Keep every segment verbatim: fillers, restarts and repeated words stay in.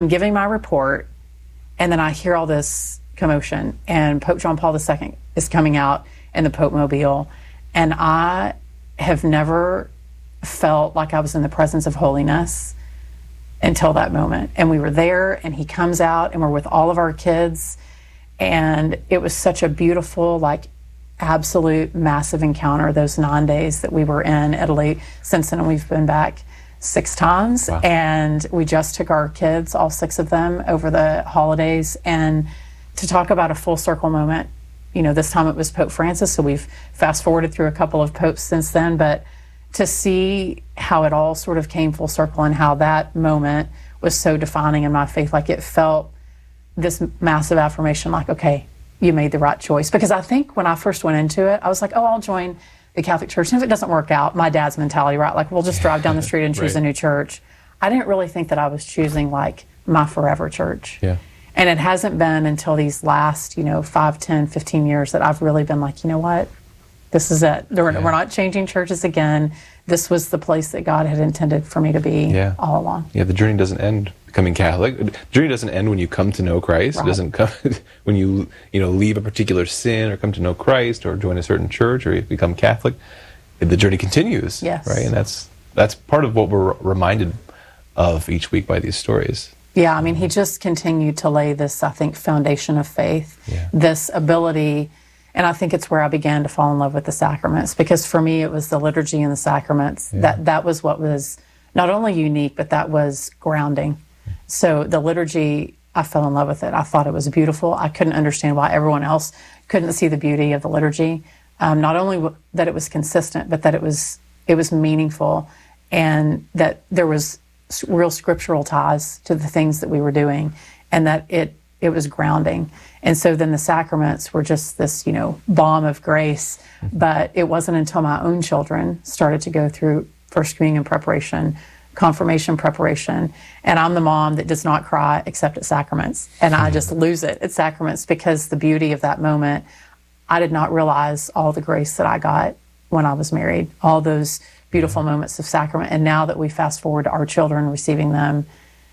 I'm giving my report, and then I hear all this commotion, and Pope John Paul the Second is coming out in the Pope Mobile, and I have never felt like I was in the presence of holiness until that moment. And we were there, and he comes out, and we're with all of our kids, and it was such a beautiful, like, absolute massive encounter those nine days that we were in Italy. Since then, we've been back six times. Wow. And we just took our kids, all six of them, over the holidays. And to talk about a full circle moment, you know, this time it was Pope Francis, so we've fast forwarded through a couple of popes since then, but to see how it all sort of came full circle and how that moment was so defining in my faith, like it felt this massive affirmation, like, okay, you made the right choice. Because I think when I first went into it, I was like, oh, I'll join the Catholic Church. And if it doesn't work out, my dad's mentality, right? Like, we'll just drive down the street and choose right. a new church. I didn't really think that I was choosing like my forever church. Yeah. And it hasn't been until these last, you know, five, ten, fifteen years that I've really been like, you know what? This is it. We're, yeah. we're not changing churches again. This was the place that God had intended for me to be yeah. all along. Yeah, the journey doesn't end becoming Catholic. The journey doesn't end when you come to know Christ. Right. It doesn't come when you, you know, leave a particular sin or come to know Christ or join a certain church or you become Catholic. The journey continues. Yes. Right? And that's that's part of what we're reminded of each week by these stories. Yeah, I mean, he just continued to lay this, I think, foundation of faith, yeah. this ability, and I think it's where I began to fall in love with the sacraments, because for me it was the liturgy and the sacraments. Yeah. That that was what was not only unique, but that was grounding. So the liturgy, I fell in love with it. I thought it was beautiful. I couldn't understand why everyone else couldn't see the beauty of the liturgy. Um, not only w- that it was consistent, but that it was it was meaningful, and that there was real scriptural ties to the things that we were doing, and that it it was grounding. And so then the sacraments were just this, you know, balm of grace. Mm-hmm. But it wasn't until my own children started to go through First Communion preparation, confirmation preparation, and I'm the mom that does not cry except at sacraments, and mm-hmm. I just lose it at sacraments, because the beauty of that moment, I did not realize all the grace that I got when I was married, all those beautiful moments of sacrament. And now that we fast forward to our children receiving them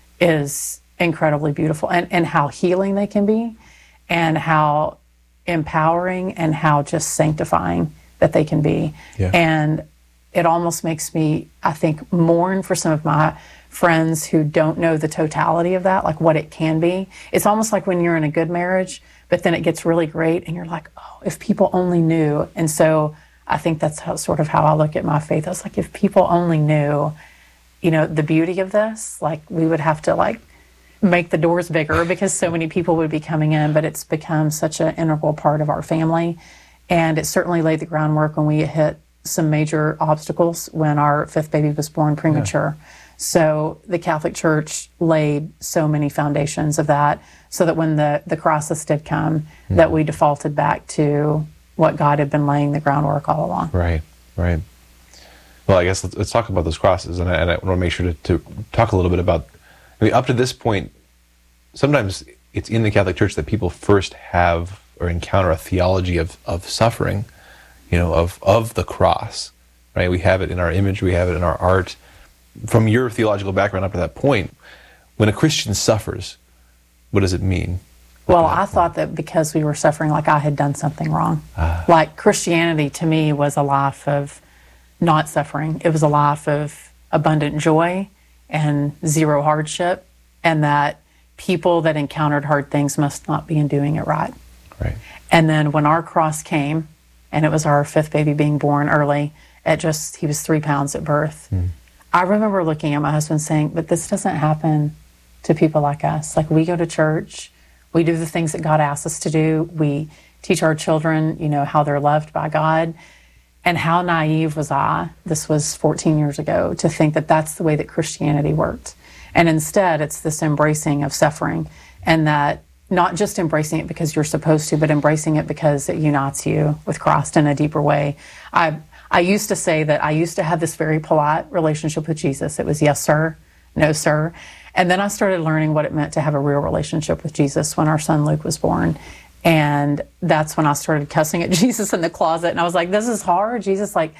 is incredibly beautiful, and, and how healing they can be, and how empowering and how just sanctifying that they can be. Yeah. And it almost makes me, I think, mourn for some of my friends who don't know the totality of that, like what it can be. It's almost like when you're in a good marriage, but then it gets really great and you're like, oh, if people only knew. And so I think that's how, sort of how I look at my faith. I was like, if people only knew, you know, the beauty of this, like we would have to like make the doors bigger because so many people would be coming in, but it's become such an integral part of our family. And it certainly laid the groundwork when we hit some major obstacles when our fifth baby was born premature. Yeah. So the Catholic Church laid so many foundations of that, so that when the, the crisis did come, mm. that we defaulted back to what God had been laying the groundwork all along. Right, right. Well, I guess let's, let's talk about those crosses, and I, and I want to make sure to, to talk a little bit about, I mean, up to this point, sometimes it's in the Catholic Church that people first have or encounter a theology of, of suffering, you know, of, of the cross, right? We have it in our image, we have it in our art. From your theological background up to that point, when a Christian suffers, what does it mean? Well, I thought that because we were suffering, like I had done something wrong. Ah. Like Christianity to me was a life of not suffering. It was a life of abundant joy and zero hardship, and that people that encountered hard things must not be doing it right. Right. And then when our cross came, and it was our fifth baby being born early, at just, he was three pounds at birth. Mm. I remember looking at my husband saying, but this doesn't happen to people like us. Like, we go to church, we do the things that God asks us to do, we teach our children, you know, how they're loved by God. And how naive was I, this was fourteen years ago, to think that that's the way that Christianity worked. And instead, it's this embracing of suffering, and that not just embracing it because you're supposed to, but embracing it because it unites you with Christ in a deeper way. I I used to say that I used to have this very polite relationship with Jesus. It was yes, sir, no, sir. And then I started learning what it meant to have a real relationship with Jesus when our son Luke was born. And that's when I started cussing at Jesus in the closet. And I was like, this is hard. Jesus, like,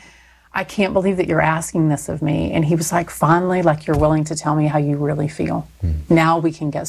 I can't believe that you're asking this of me. And he was like, finally, like, you're willing to tell me how you really feel. Mm. Now we can get